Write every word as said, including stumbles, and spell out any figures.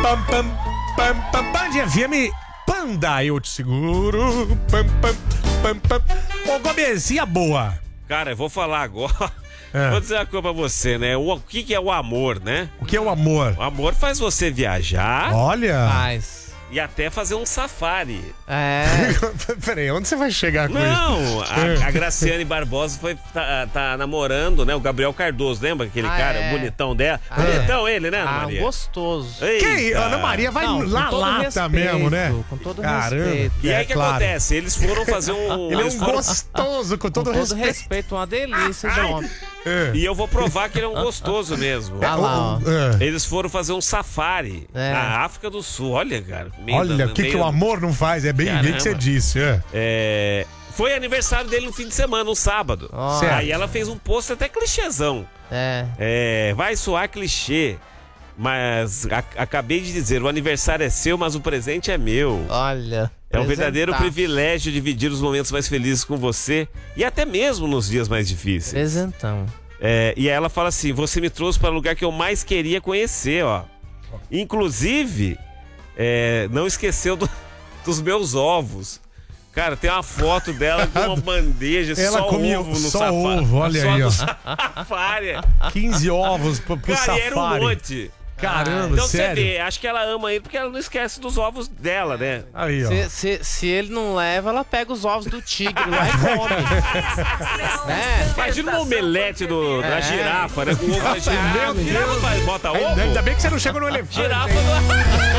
Pam, pam, pam, pam, Band F M, Panda, eu te seguro. Pam, pam, pam, pam. Ô, Gomezinha boa. Cara, eu vou falar agora. É. Vou dizer uma coisa pra você, né? O, o que, que é o amor, né? O que é o amor? O amor faz você viajar. Olha. Faz. E até fazer um safari. É. Peraí, onde você vai chegar com Não, isso? Não, a, a Graciane Barbosa foi, tá, tá namorando, né? O Gabriel Cardoso, lembra aquele ah, cara, é. o bonitão dela? Ah, bonitão é. ele, né, Ana ah, Maria? gostoso. Eita. Quem? Ana Maria vai Não, lá, lata mesmo, né? Com todo Caramba. respeito. E aí o é, que claro. acontece? Eles foram fazer um... Ele é um foram... gostoso, com todo, com todo respeito. respeito. Uma delícia de homem. É. E eu vou provar que ele é um gostoso mesmo. Ah lá, ó. É. Eles foram fazer um safari É. na África do Sul. Olha, cara. Olha, o que, que o amor não faz? É bem bem que você disse. É. É... Foi aniversário dele no fim de semana, no sábado. Oh. Aí ela fez um post até clichêzão. É. É, vai soar clichê, mas a, acabei de dizer, o aniversário é seu, mas o presente é meu. Olha. É um verdadeiro presentaço. privilégio dividir os momentos mais felizes com você e até mesmo nos dias mais difíceis. Presentão. É, e aí ela fala assim, você me trouxe para o lugar que eu mais queria conhecer, ó. Inclusive, é, não esqueceu do, dos meus ovos. Cara, tem uma foto dela com uma bandeja, Ela só comia ovo no só safari. ovo, olha só aí, no ó. safari. quinze ovos pro, pro Cara, safari. e era um monte. Caramba, Então sério? você vê, acho que ela ama ele porque ela não esquece dos ovos dela, né? Aí, ó. Se, se, se ele não leva, ela pega os ovos do tigre lá e come. É. Imagina uma omelete do, da É. girafa, né? Com ovo da girafa. Meu Girafa Deus. faz- bota ovo? Ainda bem que você não chegou no elefante. Girafa hein? do...